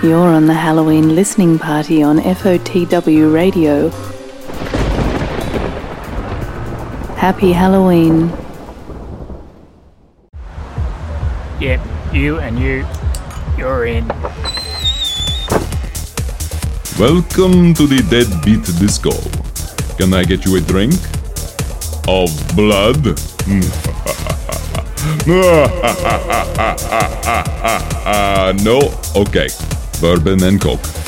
You're on the Halloween listening party on FOTW Radio. Happy Halloween. Yep, you're in. Welcome to the Deadbeat Disco. Can I get you a drink? Of blood? No? Okay. Bourbon and Coke.